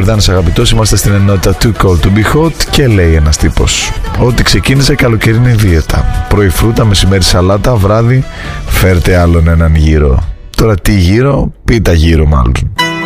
Μπογδάνης αγαπητός, είμαστε στην ενότητα Too Cold to Be Hot και λέει ένας τύπος ότι ξεκίνησε καλοκαιρινή δίαιτα. Πρωί φρούτα, μεσημέρι σαλάτα, βράδυ φέρτε άλλον έναν γύρο. Τώρα τι γύρο, πίτα γύρο μάλλον.